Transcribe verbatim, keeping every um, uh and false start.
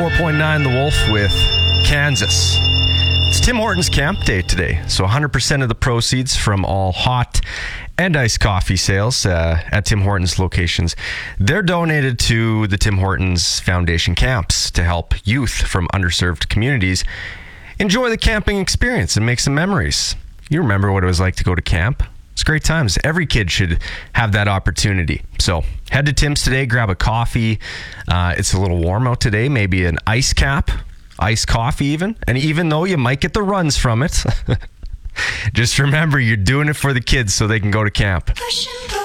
four point nine The Wolf with Kansas. It's Tim Hortons Camp Day today, so one hundred percent of the proceeds from all hot and iced coffee sales uh, at Tim Hortons locations, they're donated to the Tim Hortons Foundation camps to help youth from underserved communities enjoy the camping experience and make some memories. You remember what it was like to go to camp? It's great times. Every kid should have that opportunity. So head to Tim's today, grab a coffee. Uh, it's a little warm out today, maybe an ice cap. Iced coffee even. And even though you might get the runs from it, just remember you're doing it for the kids so they can go to camp.